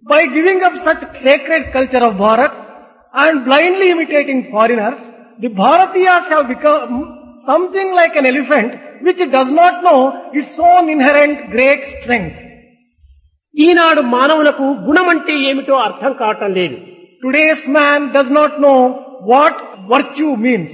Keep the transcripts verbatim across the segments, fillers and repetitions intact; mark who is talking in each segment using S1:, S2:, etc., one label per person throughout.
S1: By giving up such sacred culture of Bharat and blindly imitating foreigners, the Bharatiyas have become something like an elephant which does not know its own inherent great strength.
S2: ఈనాడు మానవులకు గుణమంటే ఏమిటో అర్థం కావటం లేదు.
S1: Today's man does not know what virtue means.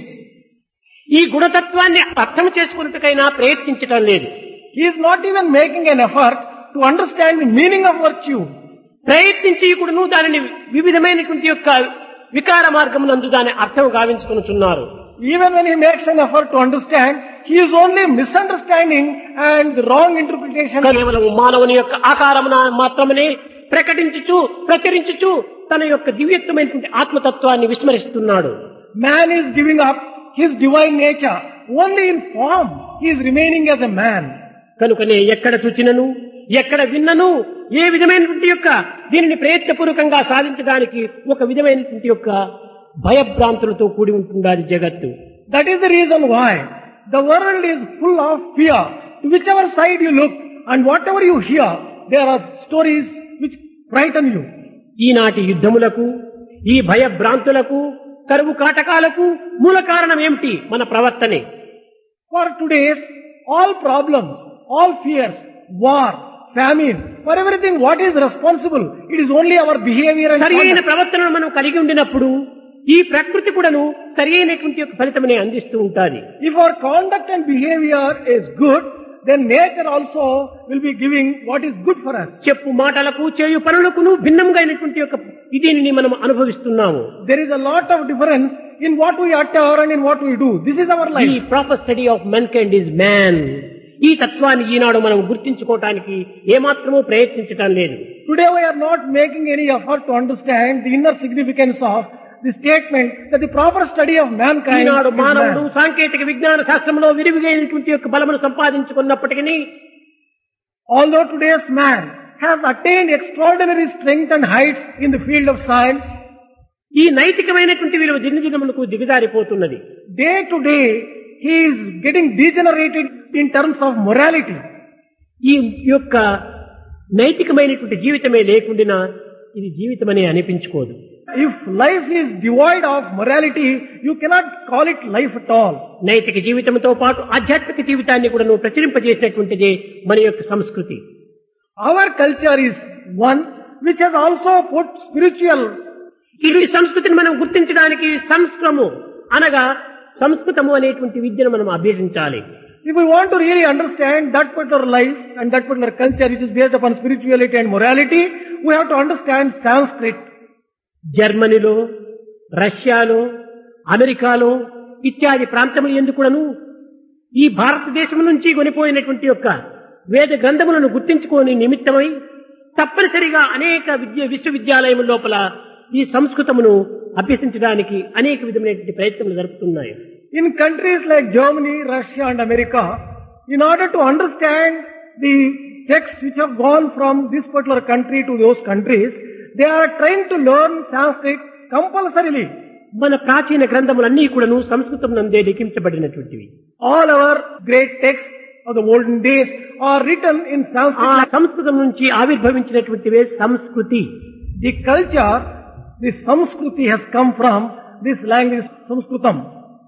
S2: ఈ గుణతత్వాన్ని అర్థం చేసుకున్నట్టుకైనా ప్రయత్నించటం లేదు.
S1: He is not even making an effort to understand the meaning of virtue.
S2: ప్రయత్నించి కూడాను దానిని వివిధమైనటువంటి యొక్క వికార మార్గమునందు దాని అర్థం గావించుకొనుచున్నారు.
S1: Even when he makes an effort to understand, he is only misunderstanding and the wrong interpretation.
S2: కేవలం మానవుని యొక్క ఆకారమున మాత్రమే ప్రకటించుచు ప్రచురించుచు తన యొక్క దివ్యత్వమైనటువంటి ఆత్మతత్వాన్ని విస్మరిస్తున్నాడు.
S1: Man is giving up his divine nature only in form. He is remaining as a man.
S2: కనుకనే ఎక్కడ చూచినను ఎక్కడ విన్నను ఏ విధమైనటువంటి యొక్క దీనిని ప్రయత్నపూర్వకంగా సాధించడానికి ఒక విధమైనటువంటి యొక్క భయభ్రాంతులతో కూడి ఉంటున్నది జగత్తు.
S1: That is the reason why the world is full of fear. To whichever side you look and whatever you hear, there are stories which frighten you.
S2: ఈనాటి యుద్ధములకు ఈ భయభ్రాంతులకు కరువు కాటకాలకు మూల కారణం ఏమిటి? మన ప్రవర్తనే.
S1: For today's all problems, all fears, war, famine, for everything what is responsible? It is only our behavior and
S2: సరి అయిన
S1: conduct.
S2: ప్రవర్తనను మనం కలిగి ఉండినప్పుడు ఈ ప్రకృతి కూడాను సరి అయినటువంటి యొక్క ఫలితమనే అందిస్తూ ఉంటుంది.
S1: If our conduct and behavior is good, then nature also will be giving what is good for us.
S2: చెప్పు మాటలకు చేయు పనులకును భిన్నంగా అయినటువంటి యొక్క దీనిని మనం అనుభవిస్తున్నాము.
S1: There is a lot of difference in what we utter and in what we do. This is our
S2: ఈ
S1: life.
S2: Proper study of మెన్కైండ్ is man. ఈ తత్వాన్ని ఈనాడు మనం గుర్తించుకోవటానికి ఏమాత్రమూ ప్రయత్నించటం లేదు.
S1: Today we are not making any effort to understand the inner significance of the statement that the proper study of mankind
S2: Eenadu
S1: is
S2: మానవుడు
S1: man.
S2: సాంకేతిక విజ్ఞాన శాస్త్రంలో విరివిగైనటువంటి యొక్క బలమును సంపాదించుకున్నప్పటికీ
S1: Although today's man has attained extraordinary strength and heights in the field of science,
S2: ఈ నైతికమైనటువంటి విలువ దినదినములకు దిగజారిపోతున్నది.
S1: day to day he is getting degenerated in terms of morality.
S2: ఈ యొక్క నైతికమైనటువంటి జీవితమే లేకుండా ఇది జీవితమనే అనిపించుకోదు.
S1: If life is devoid of morality, you cannot call it life at all.
S2: నైతిక జీవితంతో పాటు ఆధ్యాత్మిక జీవితాన్ని కూడా నువ్వు ప్రచురింపజేసినటువంటిదే మన యొక్క సంస్కృతి.
S1: Our culture is one which has also put spiritual.
S2: ఈ సంస్కృతిని మనం గుర్తించడానికి సంస్కృతము అనగా సంస్కృతము అనేటువంటి విద్యను మనం అభ్యసించాలి.
S1: If we want to really understand that particular life and that particular culture which is based upon spirituality and morality, we have to understand Sanskrit.
S2: జర్మనీలో, రష్యాలో, అమెరికాలో ఇత్యాది ప్రాంతములు ఎందుకును ఈ భారతదేశం నుంచి కొనిపోయినటువంటి యొక్క వేద గ్రంథములను గుర్తించుకోని నిమిత్తమై తప్పనిసరిగా అనేక విద్య విశ్వవిద్యాలయముల లోపల ఈ సంస్కృతమును అభ్యసించడానికి అనేక విధమైనటువంటి ప్రయత్నములు జరుపుతున్నాయి.
S1: In countries like Germany, Russia and America, in order to understand the texts which have gone from this particular country to those countries, they are trying to learn Sanskrit compulsorily.
S2: మన ప్రాచీన గ్రంథములన్నీ కూడాను సంస్కృతం నందే లిఖించబడినటువంటివి.
S1: All our great texts of the olden days are written in
S2: ఆ
S1: Sanskrit.
S2: సంస్కృతం నుంచి ఆవిర్భవించినటువంటివే సంస్కృతి.
S1: The culture, the Samskruti has come from this language Sanskritam.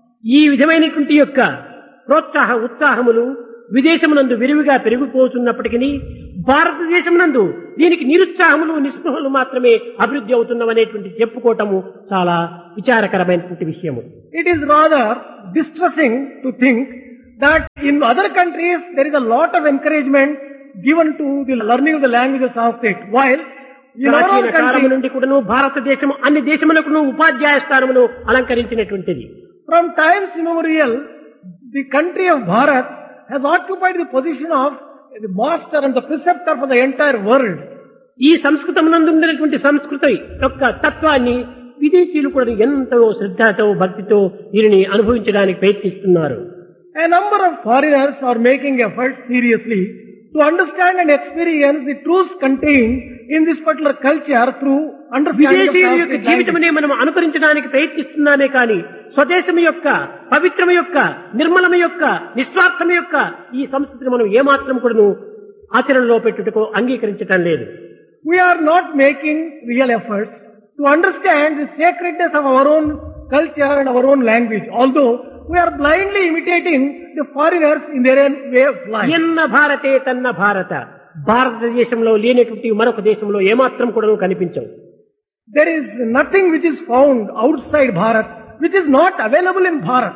S2: ఈ విధమైనటువంటి యొక్క ప్రోత్సాహ ఉత్సాహములు విదేశమునందు విరివిగా పెరిగిపోతున్నప్పటికీ భారతదేశమునందు దీనికి నిరుత్సాహములు నిస్పృహలు మాత్రమే అభివృద్ధి అవుతున్నవనేటువంటి చెప్పుకోవటము చాలా విచారకరమైనటువంటి విషయము.
S1: It is rather distressing to think that in other countries there is a lot of encouragement given to the learning of the language of Sanskrit, while in our
S2: ప్రాచీన
S1: own
S2: కాలము
S1: country,
S2: నుండి కూడాను భారతదేశము అన్ని దేశములకు ఉపాధ్యాయ స్థానమును అలంకరించినటువంటిది.
S1: from times immemorial, the country of Bharat has occupied the position of the master and the preceptor for the entire world.
S2: ఈ సంస్కృతమునందు ఉన్నటువంటి సంస్కృతి యొక్క తత్వాన్ని విదేశీయులు కూడా ఎంతో శ్రద్ధతో భక్తితో దీనిని అనుభవించడానికి ప్రయత్నిస్తున్నారు.
S1: A number of foreigners are making efforts seriously to understand and experience the truths contained in this particular culture through understanding of
S2: విదేశీయుల యొక్క
S1: Sanskrit language.
S2: జీవితమునే మనం అనుకరించడానికి ప్రయత్నిస్తున్నామే కానీ స్వదేశం యొక్క పవిత్రము యొక్క నిర్మలము యొక్క నిస్వార్థము యొక్క ఈ సంస్కృతిని మనం ఏమాత్రం కూడాను ఆచరణలో పెట్టుటకు అంగీకరించటం లేదు.
S1: we are not making real efforts to understand the sacredness of our own culture and our own language, although we are blindly imitating the foreigners in their own way of life.
S2: ఎన్న భారతే తన్న భారత, భారతదేశంలో లేనటువంటి మరొక దేశంలో ఏమాత్రం కూడా కనిపించవు.
S1: There is nothing which is found outside Bharat which is not available in Bharat.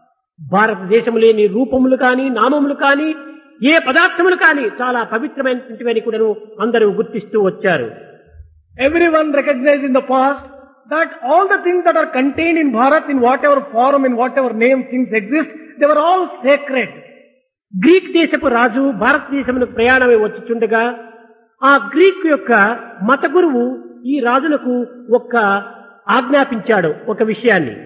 S2: భారతదేశం లేని రూపములు కానీ నామములు కానీ ఏ పదార్థములు కానీ చాలా పవిత్రమైనటువంటివని కూడా అందరూ గుర్తిస్తూ వచ్చారు.
S1: Everyone recognized in the past that all the things that are contained in Bharat, in whatever form, in whatever name things exist, they were all sacred.
S2: Greek దేశపు రాజు భారతదేశమునకు ప్రయాణమై వచ్చుచుండగా ఆ గ్రీక్ యొక్క మత గురువు ఈ రాజులకు ఒక్క ఆజ్ఞాపించాడు ఒక విషయాన్ని.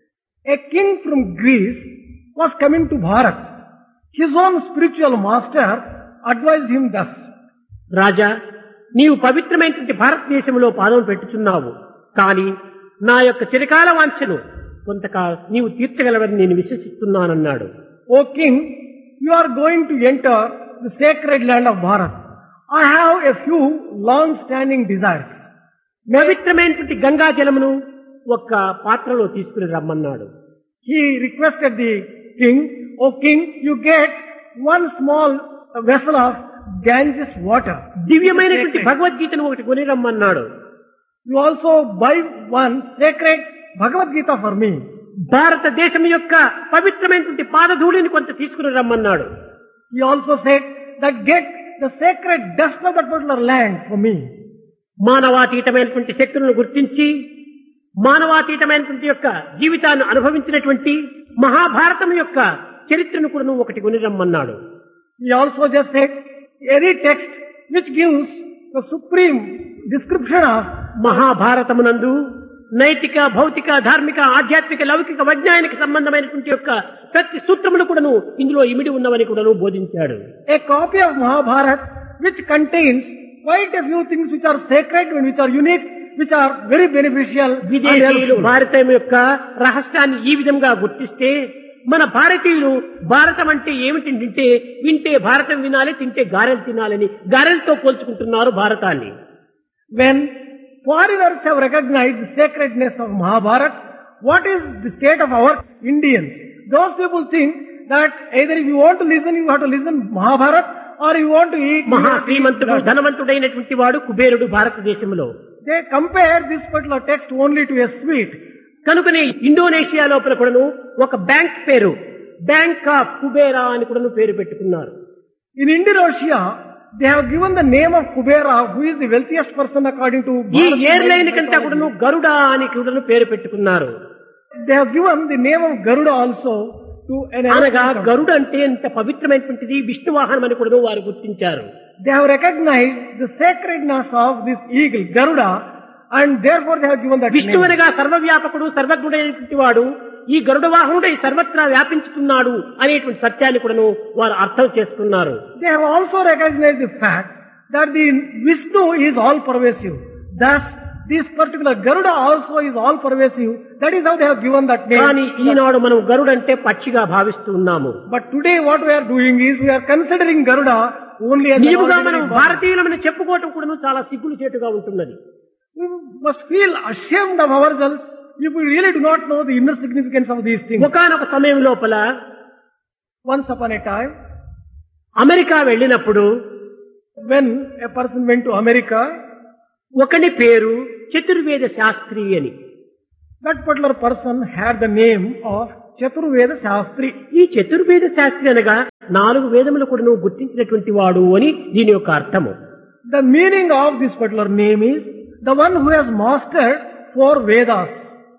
S1: A king from Greece was coming to Bharat. His own spiritual master advised him thus.
S2: రాజా, నీవు పవిత్రమైనటువంటి భారతదేశంలో పాదం పెట్టుచున్నావు, కానీ నా యొక్క చిరకాల వాంఛను కొంతకాలం నీవు తీర్చగలవని నేను విశ్వసిస్తున్నానన్నాడు.
S1: O king, you are going to enter the sacred land of Bharat. I have a few long-standing desires.
S2: పవిత్రమైనటువంటి గంగా జలమును ఒక్క పాత్రలో తీసుకుని రమ్మన్నాడు.
S1: He requested the king, O king, you get one small vessel of Ganges water.
S2: దివ్యమైనటువంటి భగవద్గీతను ఒకటి కొని రమ్మన్నాడు.
S1: You also buy one sacred Bhagavad Gita for me.
S2: భారతదేశం యొక్క పవిత్రమైనటువంటి పాదధూళిని కొంత తీసుకుని రమ్మన్నాడు.
S1: He also said that get the sacred dust of that particular land for me.
S2: మానవాతీతమైనటువంటి శక్తులను గుర్తించి మానవాతీతమైనటువంటి యొక్క జీవితాన్ని అనుభవించినటువంటి మహాభారతం యొక్క చరిత్రను కూడా ఒకటి కొని రమ్మన్నాడు.
S1: He also just said any text which gives the supreme description of
S2: మహాభారతమునందు నైతిక భౌతిక ధార్మిక ఆధ్యాత్మిక లౌకిక వైజ్ఞానిక సంబంధమైనటువంటి యొక్క ప్రతి సూత్రములు కూడాను ఇందులో ఇమిడి ఉన్నవని కూడాను బోధించాడు.
S1: A copy of Mahabharata which contains quite a few things which are sacred and which are unique, which are very beneficial.
S2: విదేశీయులు భారతం యొక్క రహస్యాన్ని ఈ విధంగా గుర్తిస్తే మన భారతీయులు భారతం అంటే ఏమిటి తింటే వింటే భారతం వినాలి, తింటే గారెలు తినాలని గారెలతో పోల్చుకుంటున్నారు భారతాన్ని.
S1: When foreigners have recognized the sacredness of Mahabharata, what is the state of our Indians? Those people think that either if you want to listen, you have to listen Mahabharata, or you want to eat.
S2: మహా శ్రీమంతుడు ధనవంతుడైనటువంటి వాడు కుబేరుడు భారతదేశంలో.
S1: They compare this particular text only to a sweet.
S2: కనుకనే Indonesia లోపల కూడాను ఒక bank పేరు bank of Kubera అని కూడాను పేరు పెట్టుకున్నారు.
S1: In Indonesia, they have given the name of Kubera, who is the wealthiest person according to.
S2: ఈ ఎయిర్లైన్ కంటే కూడాను గరుడా అని కూడాను పేరు పెట్టుకున్నారు.
S1: They have given the name of Garuda also to an.
S2: అనగా గరుడు అంటే ఎంత పవిత్రమైనటువంటిది విష్ణు వాహనం అని కూడా వారు గుర్తించారు.
S1: They have recognized the sacredness of this eagle, Garuda, and therefore they have given that
S2: Vishnu
S1: name.
S2: అనగా సర్వవ్యాపకుడు సర్వజ్ఞుడైనటువంటి వాడు ఈ గరుడ వాహనుడై సర్వత్రా వ్యాపించుతున్నాడు అనేటువంటి సత్యాన్ని కూడాను వారు అర్థం చేసుకున్నారు.
S1: They have also recognized the fact that the Vishnu is all pervasive. Thus, this particular Garuda also is all pervasive. That is how they have given that name.
S2: కానీ ఈనాడు మనం గరుడంటే పక్షిగా భావిస్తూ ఉన్నాము.
S1: But today what we are doing is we are considering Garuda only as an
S2: నీవుగా
S1: ordinary
S2: మనం
S1: bird.
S2: భారతీయులమని చెప్పుకోవటం కూడా చాలా సిగ్గులు చేటుగా ఉంటున్నది.
S1: We must feel ashamed of ourselves if we really do not know the inner significance of these things.
S2: ఒకానొక సమయం లోపల
S1: Once upon a time,
S2: America వెళ్ళినప్పుడు
S1: when a person went to America,
S2: ఒకని పేరు చతుర్వేద శాస్త్రి అని.
S1: that particular person had the name of Chaturveda Shastri.
S2: ఈ చతుర్వేద శాస్త్రి అనగా నాలుగు వేదములు కూడా నువ్వు గుర్తించినటువంటి వాడు అని దీని యొక్క అర్థము.
S1: The meaning of this particular name is the one who has mastered four Vedas.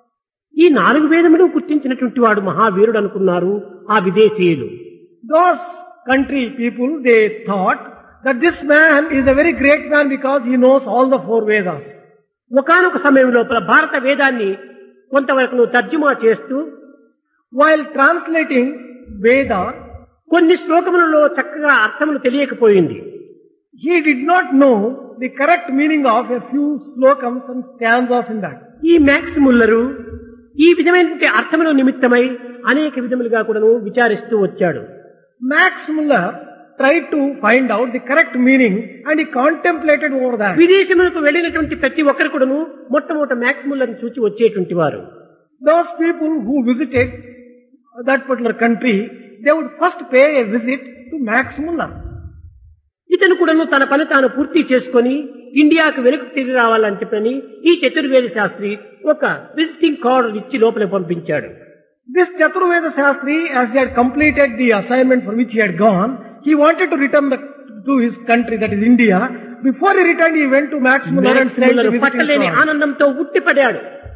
S2: ఈ నాలుగు వేదములు గుర్తించినటువంటి వాడు మహావీరుడు అనుకున్నారు ఆ విదేశీయులు.
S1: Those country people, they thought that this man is a very great man because he knows all the four Vedas.
S2: ఒకానొక సమయం లోపల భారత వేదాన్ని కొంతవరకు నువ్వు తర్జుమా చేస్తూ
S1: While translating Veda,
S2: కొన్ని శ్లోకములలో చక్కగా అర్థములు తెలియకపోయింది.
S1: he did not know the correct meaning of a few slokams and stanzas in that.
S2: ఈ మ్యాక్స్ ముల్లరు ఈ విధమైనటువంటి అర్థముల నిమిత్తమై అనేక విధములుగా కూడాను విచారిస్తూ వచ్చాడు.
S1: Max Muller tried to find out the correct meaning and he contemplated over that.
S2: విదేశములకు వెళ్ళినటువంటి ప్రతి ఒక్కరు కూడాను మొట్టమొదట మ్యాక్స్ ముల్లర్ని చూచి వచ్చేటువంటి వారు.
S1: Those people who visited that particular country, they would first pay a visit to Max Muller.
S2: ఇతను కూడాను తన పని తాను పూర్తి చేసుకొని ఇండియాకు వెనుక తిరిగి రావాలని చెప్పని ఈ చతుర్వేద శాస్త్రి ఒక విజిటింగ్ కార్డు ఇచ్చి లోపల పంపించాడు.
S1: This Chaturveda Shastri, as he had completed the assignment for which he had gone, he wanted to return the, to his country, that is India. Before he returned, he went to Max Muller and signed the visiting
S2: పట్టలేని
S1: card.
S2: ఆనందంతో ఉట్టిపడాడు.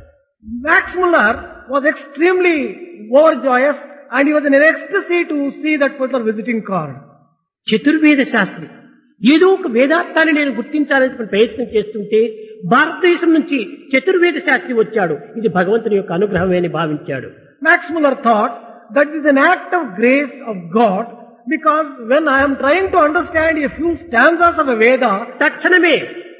S1: Max Muller was extremely overjoyous and he was in an ecstasy to see that particular visiting card.
S2: చతుర్వేద Sastry ఏదో ఒక వేదార్థాన్ని నేను గుర్తించాలని ప్రయత్నం చేస్తుంటే భారతదేశం నుంచి చతుర్వేద శాస్త్రి వచ్చాడు. ఇది భగవంతుని యొక్క అనుగ్రహమే అని భావించాడు.
S1: Max Muller thought that is an act of grace of God, because when I am trying to understand a few stanzas of a Veda,
S2: తక్షణమే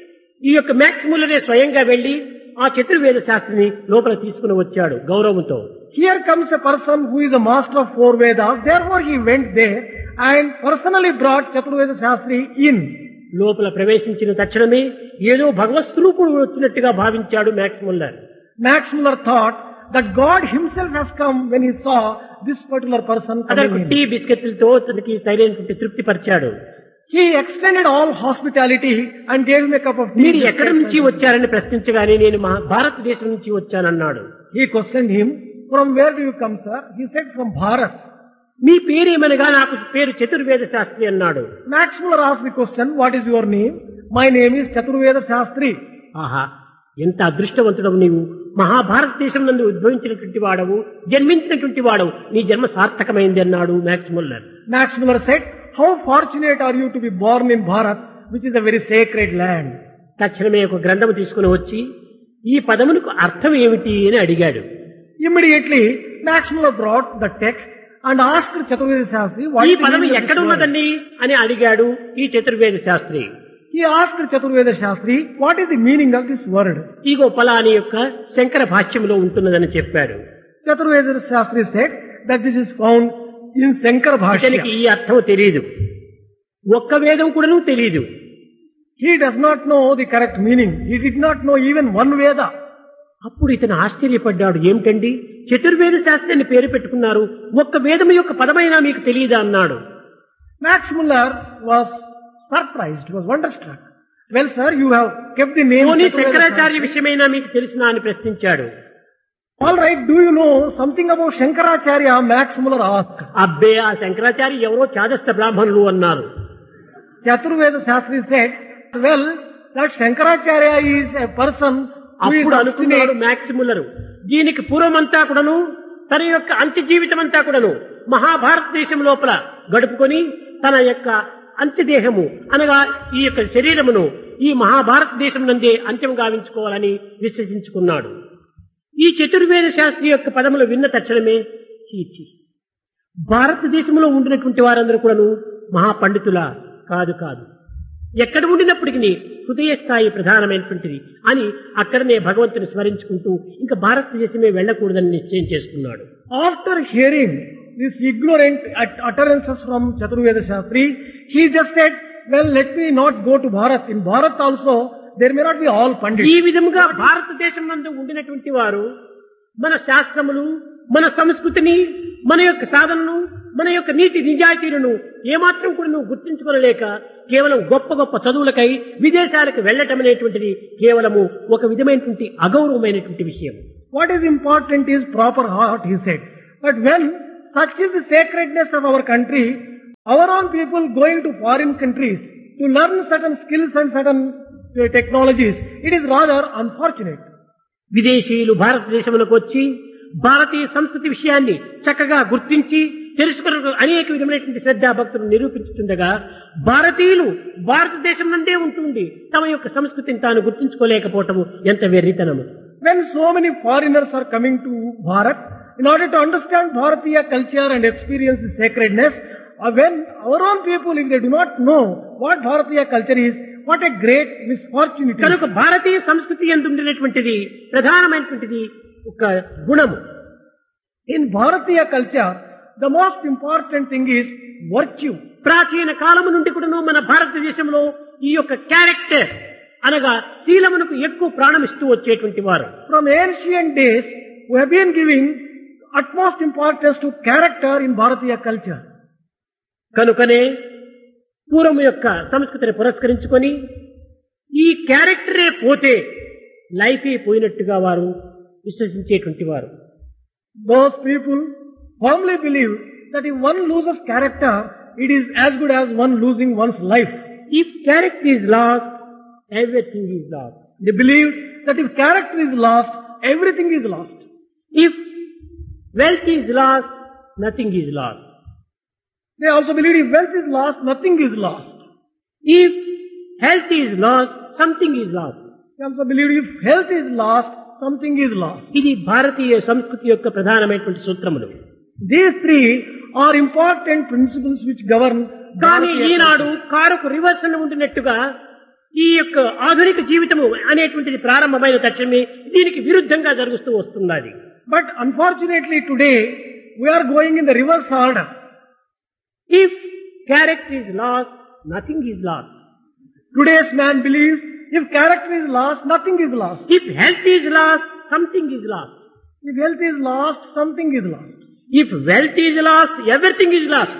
S2: ఈ యొక్క మ్యాక్స్ ముల్లరే స్వయంగా వెళ్లి ఆ చతుర్వేద శాస్త్రిని లోపల తీసుకుని వచ్చాడు గౌరవంతో.
S1: here comes a person who is a master of four Vedas, therefore he went there and personally brought Chaturveda Shastri in.
S2: లోపల ప్రవేశించిన తక్షణమే ఏదో భగవత్ స్వరూపుడు వచ్చినట్టుగా భావించాడు max Muller.
S1: Max Muller thought that God himself has come when he saw this particular person
S2: అతను
S1: coming
S2: tea
S1: in.
S2: బిస్కెట్లతో తనకి సరైనటువంటి తృప్తి పరిచాడు.
S1: He extended all hospitality and gave him a cup of tea.
S2: మీరు ఎక్కడి
S1: biscuits
S2: నుంచి
S1: and-
S2: వచ్చారని ప్రశ్నించగానే నేను మా భారతదేశం నుంచి వచ్చానన్నాడు.
S1: He questioned him, from where do you come, sir? He said, from Bharat.
S2: మీ పేరేమనగా నాకు పేరు చతుర్వేద శాస్త్రి అన్నాడు.
S1: Max Muller asked the question, what is your name? My name is Chaturveda Shastri.
S2: ఆహా, ఎంత అదృష్టవంతుడవు నీవు! మహాభారతదేశం నందు ఉద్భవించినటువంటి వాడవు, జన్మించినటువంటి వాడవు, నీ జన్మ సార్థకమైంది అన్నాడు max Muller.
S1: Max Muller said, how fortunate are you to be born in Bharat, which is a very sacred land.
S2: తక్షణమే ఒక గ్రంథము తీసుకుని వచ్చి ఈ పదమునకు అర్థం ఏమిటి అని అడిగాడు.
S1: Immediately, Max Muller brought the text and asked Chaturveda Shastri, what
S2: ఈ
S1: is the
S2: పదము
S1: meaning of
S2: ఎక్కడ
S1: this word?
S2: ఉన్నదండి అని అడిగాడు ఈ చతుర్వేద Sastry.
S1: He asked Chaturveda Shastri, what is the meaning of this word?
S2: ఇగో పలాని యొక్క శంకర భాష్యంలో ఉంటున్నదని చెప్పాడు.
S1: Chaturveda Shastri said that this is found in Shankara
S2: ఇతనికి
S1: Bhashya.
S2: ఈ అర్థం తెలియదు, ఒక్క వేదం కూడాను తెలియదు.
S1: He does not know the correct meaning. He did not know even one Veda.
S2: అప్పుడు ఇతను ఆశ్చర్యపడ్డాడు. ఏమిటండి చతుర్వేద శాస్త్రి అని పేరు పెట్టుకున్నారు, ఒక్క వేదం యొక్క పదమైనా మీకు తెలియదా అన్నాడు.
S1: Max Muller was surprised, was wonderstruck. Well, sir, you have kept the name
S2: పోనీ
S1: Chaturveda
S2: శంకరాచార్య
S1: Shastri.
S2: విషయమైనా మీకు తెలిసినా అని ప్రశ్నించాడు.
S1: All right, do you know something about Shankaracharya? Max Muller asked.
S2: అబ్బే, ఆ శంకరాచార్య ఎవరో చాదస్త బ్రాహ్మణులు అన్నారు.
S1: Chaturveda Shastri said, well, that Shankaracharya is a person who is
S2: అప్పుడు అనుకున్నాడు
S1: obstinate.
S2: మ్యాక్స్ ముల్లరు, దీనికి పూర్వమంతా కూడాను తన యొక్క అంత్య జీవితం అంతా కూడాను మహాభారతదేశం లోపల గడుపుకొని తన యొక్క అంత్యదేహము అనగా ఈ యొక్క శరీరమును ఈ మహాభారతదేశం నందే అంత్యం గావించుకోవాలని విశ్వసించుకున్నాడు. ఈ చతుర్వేద శాస్త్రి యొక్క పదములు విన్న తక్షణమే చీచి, భారతదేశంలో ఉండినటువంటి వారందరూ కూడాను మహాపండితుల కాదు కాదు, ఎక్కడ ఉండినప్పటికీ హృదయ స్థాయి ప్రధానమైనటువంటిది అని అక్కడనే భగవంతుని స్మరించుకుంటూ ఇంకా భారతదేశమే వెళ్ళకూడదని నిశ్చయం చేసుకున్నాడు.
S1: After hearing these ignorant ut- utterances from Chaturveda Shastri, he just said, well, let me not go to Bharat. In Bharat also, there may not be all
S2: ఈ
S1: pandits.
S2: విధముగా భారతదేశం నందు ఉండినటువంటి వారు మన శాస్త్రములు, మన సంస్కృతిని, మన యొక్క సాధనను, మన యొక్క నీతి నిజాయితీలను ఏమాత్రం కూడా నువ్వు గుర్తించుకోలేక కేవలం గొప్ప గొప్ప చదువులకై విదేశాలకు వెళ్ళటం అనేటువంటిది కేవలము ఒక విధమైనటువంటి అగౌరవమైనటువంటి విషయం.
S1: What is important is proper heart, he said. But when such is the sacredness of our country, our own people going to foreign countries to learn certain skills and certain uh, technologies, it is rather unfortunate.
S2: విదేశీయులు భారతదేశంలోకి వచ్చి భారతీయ సంస్కృతి విషయాన్ని చక్కగా గుర్తించి తెలుసుకున్న అనేక విధమైనటువంటి శ్రద్ధా భక్తులు నిరూపించుతుండగా భారతీయులు భారతదేశం నుండే ఉంటుండి తమ యొక్క సంస్కృతిని తాను గుర్తించుకోలేకపోవటము ఎంత వెర్రితనము.
S1: When so many foreigners are coming to Bharat, in order to understand Bharatiya culture and experience the sacredness, uh, when our own people, if they do not know what Bharatiya culture is, what a great misfortune it is.
S2: కనుక భారతీయ సంస్కృతి యందు ఉండినటువంటిది ప్రధానమైనటువంటిది ఒక గుణము.
S1: In Bharatiya culture, the most important thing is virtue.
S2: ప్రాచీన కాలము నుండి కూడాను మన భారతదేశంలో ఈ యొక్క క్యారెక్టర్ అనగా శీలమునకు ఎక్కువ ప్రాణమిస్తూ వచ్చేటువంటి వారు.
S1: From ancient days, we have been giving utmost importance to character in Bharatiya culture.
S2: కనుకనే పూర్వం యొక్క సంస్కృతిని పురస్కరించుకొని ఈ క్యారెక్టరే పోతే లైఫే పోయినట్టుగా వారు విశ్వసించేటువంటి వారు.
S1: Those people firmly believe that if one loses character, it is as good as one losing one's life.
S2: If character is lost, everything is lost.
S1: They believe that if character is lost, everything is lost.
S2: If wealth is lost, nothing is lost.
S1: They also believe if wealth is lost, nothing is lost.
S2: If health is lost, something is lost.
S1: They also believe if health is lost, something is lost.
S2: ఇది భారతీయ సంస్కృతి యొక్క ప్రధానమైనటువంటి సూత్రములు.
S1: These three are important principles which govern.
S2: కానీ ఈనాడు కారుకు reverse ఉండినట్టుగా ఈ యొక్క ఆధునిక జీవితము అనేటువంటిది ప్రారంభమైన తక్షణమే దీనికి విరుద్ధంగా జరుగుతూ వస్తున్నది.
S1: But unfortunately today we are going in the reverse order.
S2: If character is lost, nothing is lost.
S1: Today's man believes if character is lost, nothing is lost.
S2: If health is lost, something is lost.
S1: If health is lost, something is lost.
S2: If wealth is lost, everything is lost.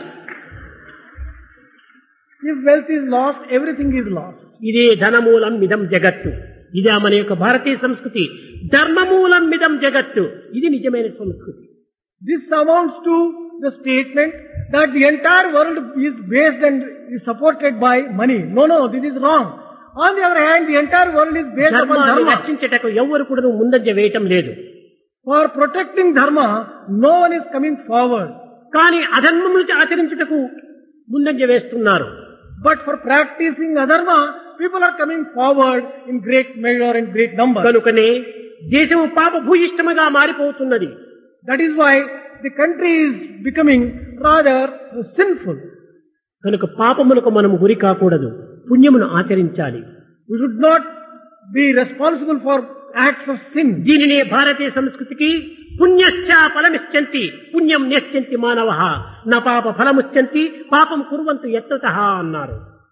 S1: If wealth is lost, everything is lost.
S2: ఇదే ధనమూలం మిదం జగత్తు. ఇదే మన యొక్క భారతీయ సంస్కృతి. ధర్మమూలం మిదం జగత్తు. ఇది నిజమైన సంస్కృతి.
S1: This amounts to the statement that the entire world is based and is supported by money. No, no, this is wrong. On the other hand, the entire world is based upon
S2: ధర్మాన్ని
S1: dharma.
S2: రక్షించటకు ఎవ్వరు కూడా ముందంజ వేయటం లేదు.
S1: For protecting dharma, no one is coming forward.
S2: కానీ అధర్మములు ఆచరించుటకు ముందంజ వేస్తున్నారు.
S1: But for practicing adharma, people are coming forward in great measure and great number.
S2: కనుకనే దేశము పాప భూయిష్టముగా మారిపోతున్నది.
S1: That is why the country is becoming rather sinful.
S2: కనుక పాపములకు మనము గురి కాకూడదు, పుణ్యమును ఆచరించాలి.
S1: We should not be responsible for acts of sin.
S2: దీనినే భారతీయ సంస్కృతికి పుణ్యశ్చ ఫలమిచ్చంతి పుణ్యం నేశ్చంతి మానవః న పాప ఫలముచ్చంతి పాపం కుర్వంతు యత్నతః అన్నారు.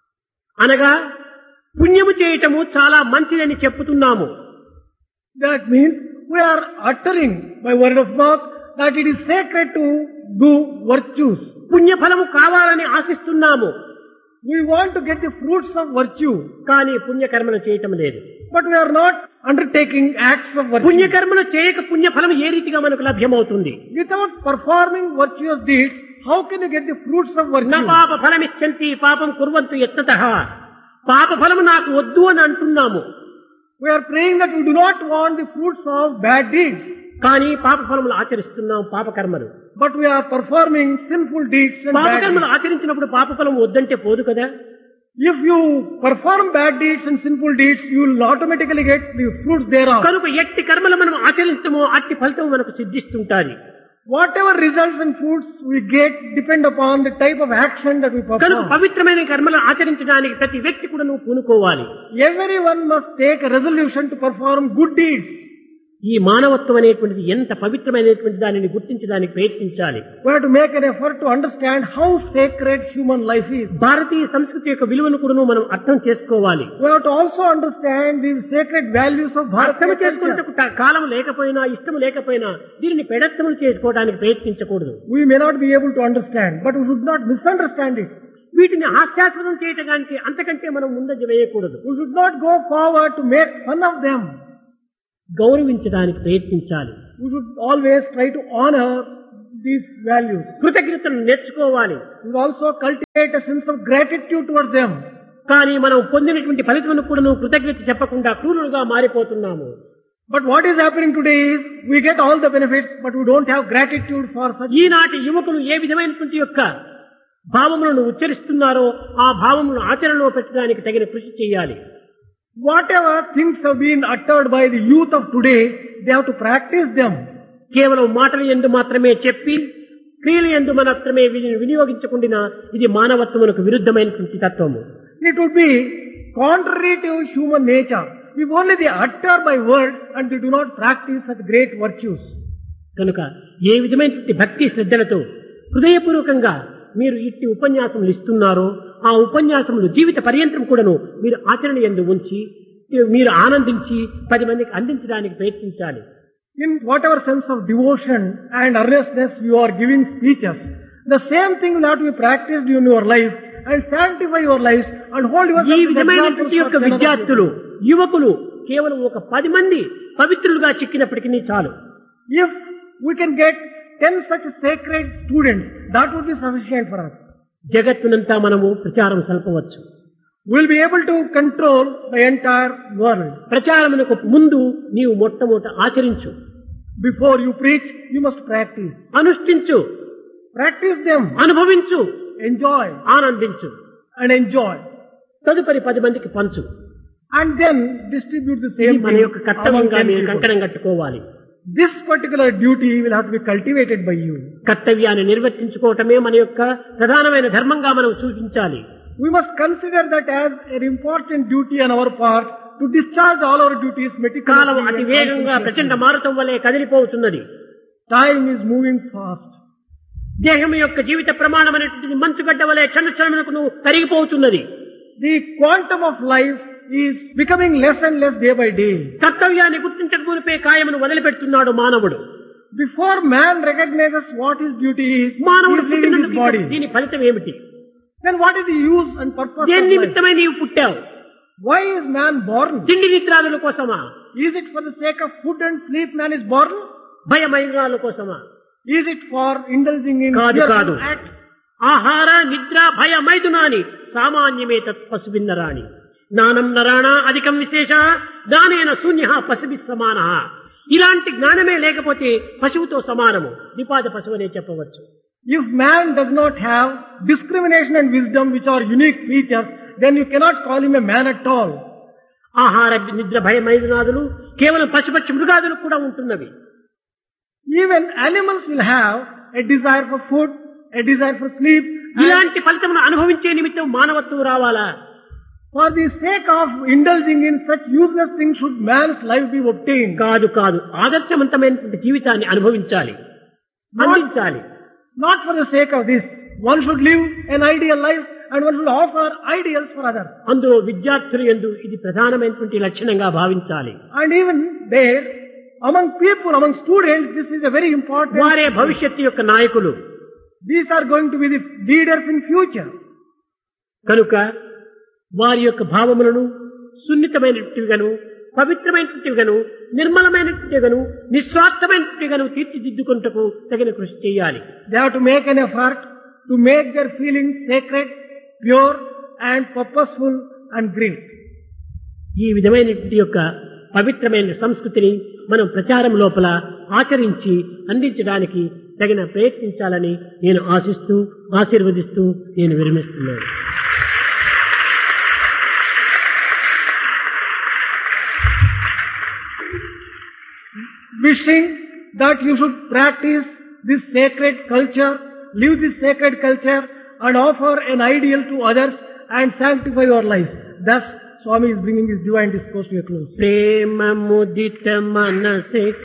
S2: అనగా పుణ్యము చేయటము చాలా మంచిదని చెప్పుతున్నాము.
S1: That means we are uttering by word of mouth that it is sacred to do virtues.
S2: పుణ్యఫలము కావాలని ఆశిస్తున్నాము.
S1: We want to get the fruits of virtue.
S2: కానీ పుణ్యకర్మలు చేయటం లేదు.
S1: But we are not undertaking acts of virtue.
S2: పుణ్యకర్మలు చేయక పుణ్యఫలం ఏ రీతిగా మనకు లభ్యమవుతుంది?
S1: Without performing virtuous deeds, how can you get the fruits of
S2: న
S1: virtue?
S2: పాప ఫలమిచ్చంతి పాపం కుర్వంతు యత్నతః. పాప ఫలము నాకు వద్దు అని అంటున్నాము.
S1: We are praying that we do not want the fruits of bad deeds.
S2: కానీ పాప ఫలములు ఆచరిస్తున్నాం పాపకర్మలు.
S1: But we are performing sinful deeds and bad
S2: పాపకర్మలు
S1: deeds.
S2: ఆచరించినప్పుడు పాప ఫలం వద్దంటే పోదు కదా.
S1: If you perform bad deeds and sinful deeds, you will automatically get the fruits thereof.
S2: కనుక ఎట్టి కర్మలు మనం ఆచరించమో అట్టి ఫలితం మనకు సిద్ధిస్తుంటాది.
S1: Whatever results and fruits we get depend upon the type of action that we
S2: కనుక
S1: perform.
S2: పవిత్రమైన కర్మలు ఆచరించడానికి ప్రతి వ్యక్తి కూడా నువ్వు పూనుకోవాలి.
S1: Everyone must take a resolution to perform good deeds.
S2: ఈ మానవత్వం అనేటువంటిది ఎంత పవిత్రమైనటువంటి దానిని గుర్తించడానికి ప్రయత్నించాలి.
S1: We have to make an effort to understand how sacred human life is.
S2: భారతీయ సంస్కృతి యొక్క విలువను కూడా మనం అర్థం చేసుకోవాలి.
S1: We have to also understand the sacred values of
S2: అర్థం
S1: Bharatiya culture.
S2: చేసుకున్నకు కాలం లేకపోయినా ఇష్టం లేకపోయినా దీనిని పెడత్తములు చేసుకోవడానికి ప్రయత్నించకూడదు.
S1: We may not be able to understand, but we should not misunderstand it.
S2: వీటిని హాస్యాస్పదం చేయడానికి అంతకంటే మనం ముందంజ వేయకూడదు.
S1: We should not go forward to make fun of them.
S2: గౌరవించడానికి ప్రయత్నించాలి.
S1: We should always try to honor these values.
S2: కృతజ్ఞతను నేర్చుకోవాలి.
S1: We should also cultivate a sense of gratitude towards them.
S2: కానీ మనం పొందినటువంటి ఫలితమును కూడా నువ్వు కృతజ్ఞత చెప్పకుండా క్రూరులుగా మారిపోతున్నాము.
S1: But what is happening today is we get all the benefits, but we don't have gratitude for such.
S2: ఈనాటి యువకులు ఏ విధమైనటువంటి యొక్క భావములను ఉచ్చరిస్తున్నారో ఆ భావములను ఆచరణలో పెట్టడానికి తగిన కృషి చేయాలి.
S1: Whatever things have been uttered by the youth of today, they have to practice them.
S2: కేవలం మాటల యందు మాత్రమే చెప్పి క్రియల యందు మాత్రమే వీటిని వినియోగించకుండా ఇది మానవత్వమునకు విరుద్ధమైనటువంటి తత్వము.
S1: It would be contrary to human nature if only they utter by words and they do not practice such great virtues.
S2: కనుక ఏ విధమైనటువంటి భక్తి శ్రద్ధలతో హృదయపూర్వకంగా మీరు ఇట్టి ఉపన్యాసములు ఇస్తున్నారో ఆ ఉపన్యాసములు జీవిత పర్యంతం కూడాను మీరు ఆచరణ యందు ఉంచి మీరు ఆనందించి పది మందికి అందించడానికి ప్రయత్నించాలి.
S1: In whatever sense of devotion and earnestness you are giving speeches, the same thing will have to be practiced in your life and sanctify your lives and hold yourself
S2: ఈ
S1: to the
S2: విధమైనటువంటి యొక్క
S1: examples of
S2: విద్యార్థులు యువకులు కేవలం ఒక పది మంది పవిత్రులుగా చిక్కినప్పటికీ చాలు.
S1: If we can get ten such sacred students, that would be sufficient for us.
S2: జగత్తునంతా మనము ప్రచారం సల్పవచ్చు.
S1: We will be able to control the entire world.
S2: ప్రచారమునకు ముందు నీవు మొట్టమొదట ఆచరించు.
S1: Before you preach, you must practice.
S2: అనుష్ఠించు,
S1: Practice them,
S2: అనుభవించు,
S1: enjoy
S2: ఆనందించు.
S1: and enjoy.
S2: తదుపరి పది మందికి పంచు.
S1: And then distribute the
S2: ఇది
S1: same
S2: మన
S1: thing
S2: యొక్క
S1: among
S2: కర్తవ్యంగా
S1: ten
S2: మీరు
S1: people.
S2: కంకణం కట్టుకోవాలి.
S1: This particular duty will have to be cultivated by you.
S2: కర్తవ్యాన్ని నిర్వర్తించుకోవటమే మన యొక్క ప్రధానమైన ధర్మంగా మనం సూచించాలి.
S1: We must consider that as an important duty on our part to discharge all our duties
S2: column
S1: meticulously.
S2: అతి
S1: and
S2: వేగంగా ప్రచండ
S1: conscientiously.
S2: మారుతం వల్లే కదిలిపోతున్నది.
S1: Time is moving fast.
S2: దేహం యొక్క జీవిత ప్రమాణమైనటువంటి మంచుగడ్డ వలె క్షణ క్షణమునకు కరిగిపోతున్నది.
S1: The quantum of life is becoming less and less day by day.
S2: కర్తవ్యాన్ని గుర్తించకపోతే కాయమును వదిలిపెడుతున్నాడు మానవుడు.
S1: Before man recognizes what his duty is, he
S2: మానవుడు
S1: is leaving his
S2: పుట్టినందుకు
S1: body.
S2: దీని ఫలితం ఏమిటి?
S1: Then what is the use and purpose
S2: దేని
S1: of life?
S2: నిమిత్తమై నీవు పుట్టావు?
S1: Why is man born?
S2: తిండి నిద్రాదుల కోసమా?
S1: Is it for the sake of food and sleep man is born?
S2: భయమైనాల కోసమా?
S1: Is it for indulging in
S2: కాదు
S1: fearful
S2: కాదు.
S1: acts?
S2: ఆహార నిద్ర భయ మైదునాని సామాన్యమే తత్ పశుభిన్నరాణి జ్ఞానం నరాణ అధికం విశేష దానేన శూన్య పశుభి సమాన. ఇలాంటి జ్ఞానమే లేకపోతే పశువుతో సమానము, నిపాద పశువు అనే చెప్పవచ్చు.
S1: If man does not have discrimination and wisdom, which are unique features, then you cannot call him a man at all.
S2: ఆహార నిద్ర భయ మైదునాదులు కేవలం పశుపక్షి మృగాదులు కూడా ఉంటున్నవి.
S1: Even animals will have a desire for food, a desire for sleep. and
S2: ఇలాంటి ఫలితమును అనుభవించే నిమిత్తం మానవత్వం రావాలా?
S1: For the sake of indulging in such useless things should man's life be obtained.
S2: కాదు కాదు, ఆదర్శవంతమైనటువంటి జీవితాన్ని అనుభవించాలి, అందించాలి.
S1: Not for the sake of this. One should live an ideal life and one should offer ideals for others.
S2: అందులో విద్యార్థులు యందు ఇది ప్రధానమైనటువంటి లక్షణంగా భావించాలి.
S1: And even there, among people, among students, this is a very important.
S2: వారే భవిష్యత్తు యొక్క నాయకులు.
S1: These are going to be the leaders in future.
S2: కనుక వారి యొక్క భావములను సున్నితమైనట్టుగాను పవిత్రమైనట్టుగాను నిర్మలమైనట్టుగాను నిస్వార్థమైనట్టుగాను తీర్చిదిద్దుకుంటకు తగిన కృషి చేయాలి.
S1: They have to make an effort to make their feelings sacred, pure and purposeful and great.
S2: ఈ విధమైనటువంటి యొక్క పవిత్రమైన సంస్కృతిని మనం ప్రచారం లోపల ఆచరించి అందించడానికి తగిన ప్రయత్నించాలని నేను ఆశిస్తూ ఆశీర్వదిస్తూ నేను విరమిస్తున్నాను.
S1: Wishing that you should practice this sacred culture, live this sacred culture and offer an ideal to others and sanctify your life. Thus, Swami is bringing his divine discourse to a close.
S2: ప్రేమ ముదిత మనసే